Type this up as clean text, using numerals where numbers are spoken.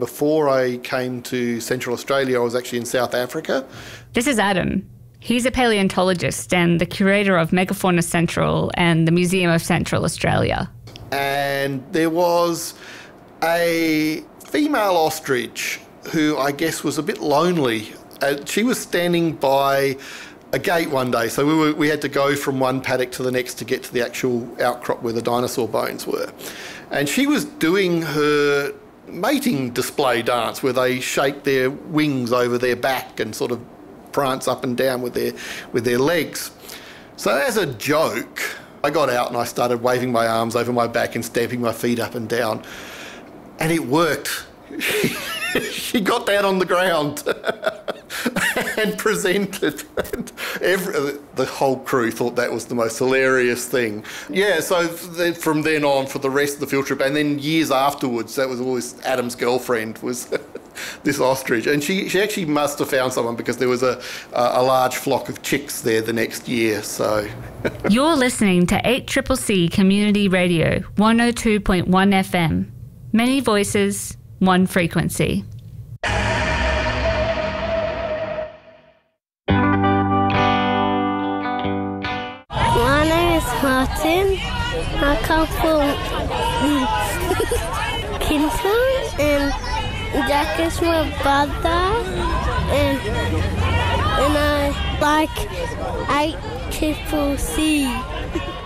before I came to Central Australia, I was actually in South Africa. This is Adam. He's a paleontologist and the curator of Megafauna Central and the Museum of Central Australia. And there was a female ostrich who I guess was a bit lonely. She was standing by a gate one day, so we had to go from one paddock to the next to get to the actual outcrop where the dinosaur bones were. And she was doing her mating display dance where they shake their wings over their back and sort of prance up and down with their legs. So as a joke, I got out and I started waving my arms over my back and stamping my feet up and down. And it worked. She got down on the ground and presented. The whole crew thought that was the most hilarious thing. Yeah, so from then on, for the rest of the field trip, and then years afterwards, that was always Adam's girlfriend, was this ostrich. And she actually must have found someone because there was a large flock of chicks there the next year. So You're listening to 8CCC Community Radio, 102.1 FM. Many voices, one frequency. My name is Martin. I come from Kinton, and Jack is my brother, and I like 8CCC.